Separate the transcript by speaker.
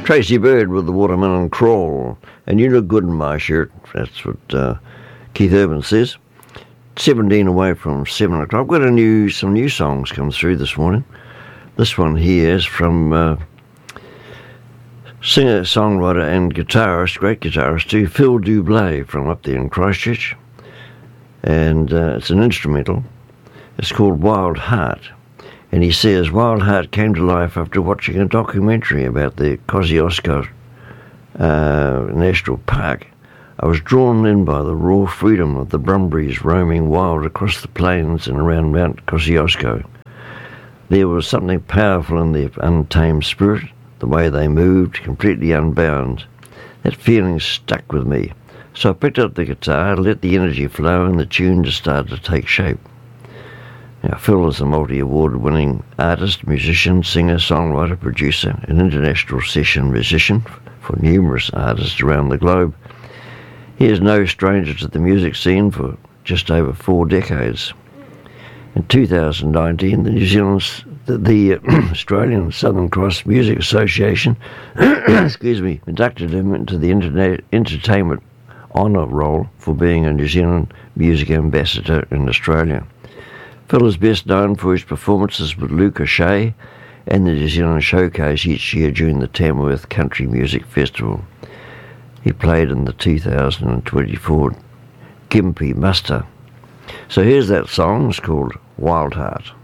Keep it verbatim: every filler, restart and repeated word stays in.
Speaker 1: Tracy Bird with the Watermelon Crawl. And you look good in my shirt. That's what uh, Keith Urban says. seventeen away from seven o'clock. I've got a new, some new songs come through this morning. This one here is from uh, singer, songwriter and guitarist, great guitarist too, Phil Dublé from up there in Christchurch. And uh, it's an instrumental. It's called Wild Heart. And he says, Wild Heart came to life after watching a documentary about the Kosciuszko uh, National Park. I was drawn in by the raw freedom of the Brumbies roaming wild across the plains and around Mount Kosciuszko. There was something powerful in their untamed spirit, the way they moved, completely unbound. That feeling stuck with me. So I picked up the guitar, let the energy flow, and the tune just started to take shape. Now, Phil is a multi-award-winning artist, musician, singer, songwriter, producer, an international session musician for numerous artists around the globe. He is no stranger to the music scene for just over four decades. In two thousand nineteen, the New Zealand, the, the Australian Southern Cross Music Association, excuse me, inducted him into the Internet Entertainment Honour Roll for being a New Zealand music ambassador in Australia. Phil is best known for his performances with Luke O'Shea and the New Zealand Showcase each year during the Tamworth Country Music Festival. He played in the two thousand twenty-four Gympie Muster. So here's that song, it's called Wild Heart.